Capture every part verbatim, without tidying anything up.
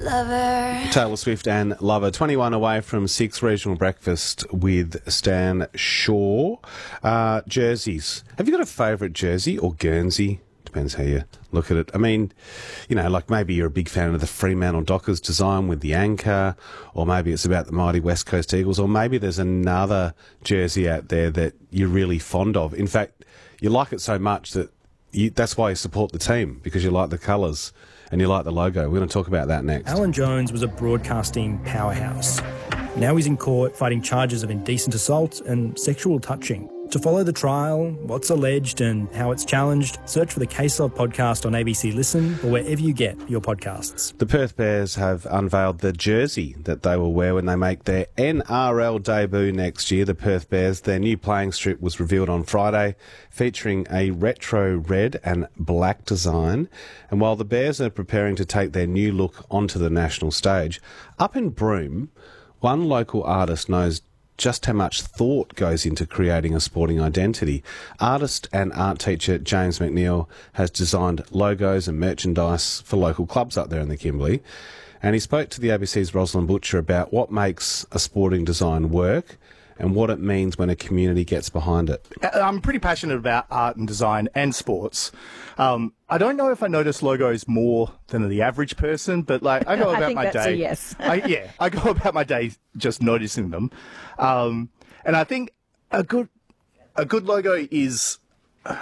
Lover. Taylor Swift and Lover, twenty-one away from six regional breakfast with Stan Shaw. Uh, jerseys. Have you got a favourite jersey or Guernsey? Depends how you look at it. I mean, you know, like maybe you're a big fan of the Fremantle Dockers design with the anchor, or maybe it's about the mighty West Coast Eagles, or maybe there's another jersey out there that you're really fond of. In fact, you like it so much that you, that's why you support the team, because you like the colours and you like the logo. We're going to talk about that next. Alan Jones was a broadcasting powerhouse. Now he's in court fighting charges of indecent assault and sexual touching. To follow the trial, what's alleged and how it's challenged, search for the Case Of podcast on A B C Listen or wherever you get your podcasts. The Perth Bears have unveiled the jersey that they will wear when they make their N R L debut next year. The Perth Bears, their new playing strip was revealed on Friday, featuring a retro red and black design. And while the Bears are preparing to take their new look onto the national stage, up in Broome, one local artist knows just how much thought goes into creating a sporting identity. Artist and art teacher James McNeil has designed logos and merchandise for local clubs up there in the Kimberley. And he spoke to the A B C's Rosalind Butcher about what makes a sporting design work and what it means when a community gets behind it. I'm pretty passionate about art and design and sports. Um, I don't know if I notice logos more than the average person, but like I go I about think my that's day. A yes. I, yeah, I go about my day just noticing them, um, and I think a good a good logo is uh,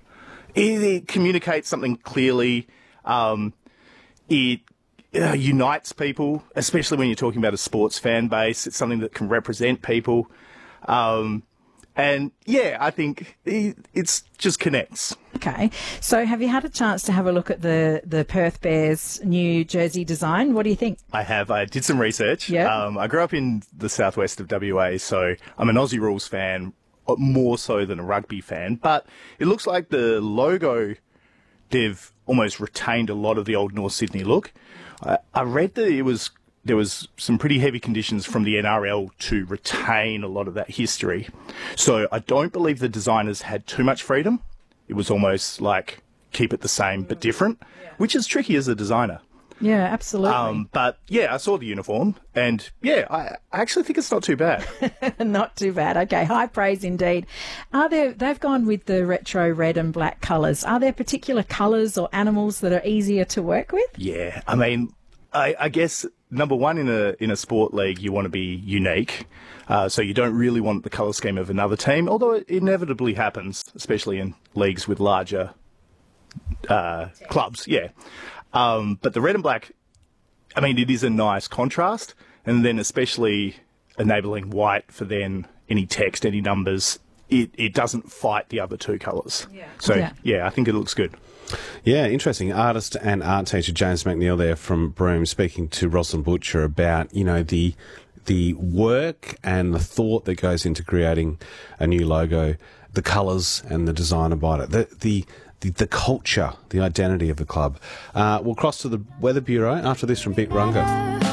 it communicates something clearly. Um, it uh, unites people, especially when you're talking about a sports fan base. It's something that can represent people. Um, and yeah, I think it it's just connects. Okay. So have you had a chance to have a look at the, the Perth Bears new jersey design? What do you think? I have. I did some research. Yeah. Um, I grew up in the southwest of W A, so I'm an Aussie Rules fan, more so than a rugby fan. But it looks like the logo, they've almost retained a lot of the old North Sydney look. I, I read that it was there was some pretty heavy conditions from the N R L to retain a lot of that history. So I don't believe the designers had too much freedom. It was almost like keep it the same but different, yeah. Which is tricky as a designer. Yeah, absolutely. Um, but yeah, I saw the uniform and yeah, I actually think it's not too bad. Not too bad. Okay, high praise indeed. Are there? They've gone with the retro red and black colours. Are there particular colours or animals that are easier to work with? Yeah, I mean, I, I guess number one in a in a sport league, you want to be unique. Uh, so you don't really want the colour scheme of another team, although it inevitably happens, especially in leagues with larger uh, clubs. Yeah. Um, but the red and black, I mean, it is a nice contrast, and then especially enabling white for then any text, any numbers, it, it doesn't fight the other two colours. Yeah. So, yeah. yeah, I think it looks good. Yeah, interesting. Artist and art teacher James McNeil there from Broome speaking to Rosalind Butcher about, you know, the the work and the thought that goes into creating a new logo, the colours and the design about it, the the The, the culture, the identity of the club. Uh, we'll cross to the Weather Bureau after this from Bit Runga.